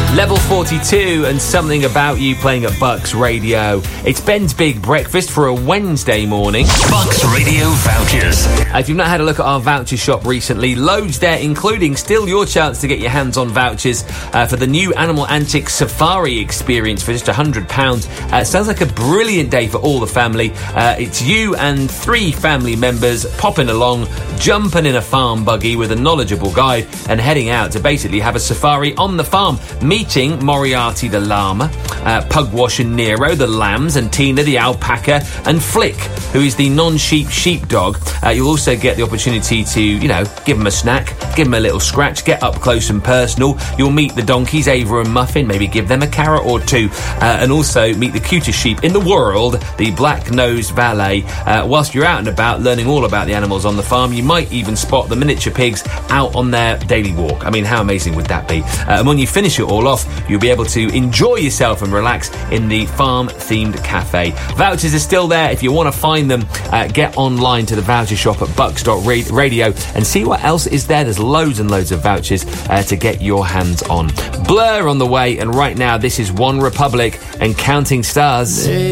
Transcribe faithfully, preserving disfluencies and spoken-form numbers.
Level forty-two and Something About You playing at Bucks Radio. It's Ben's Big Breakfast for a Wednesday morning. Bucks Radio vouchers. Uh, if you've not had a look at our voucher shop recently, loads there, including still your chance to get your hands on vouchers uh, for the new Animal Antics Safari experience for just one hundred pounds. Uh, sounds like a brilliant day for all the family. Uh, it's you and three family members popping along, jumping in a farm buggy with a knowledgeable guide and heading out to basically have a safari on the farm, meeting Moriarty the llama, uh, Pugwash and Nero the lambs, and Tina the alpaca, and Flick, who is the non-sheep sheepdog. Uh, you'll also get the opportunity to, you know, give them a snack, give them a little scratch, get up close and personal. You'll meet the donkeys, Ava and Muffin, maybe give them a carrot or two, uh, and also meet the cutest sheep in the world, the black-nosed valet. Uh, whilst you're out and about learning all about the animals on the farm, you might even spot the miniature pigs out on their daily walk. I mean, how amazing would that be? Uh, and when you finish it all off, you'll be able to enjoy yourself and relax in the farm-themed cafe. Vouchers are still there. If you want to find them, uh, get online to the voucher shop at bucks dot radio and see what else is there. There's loads and loads of vouchers uh, to get your hands on. Blur on the way, and right now this is One Republic and Counting Stars.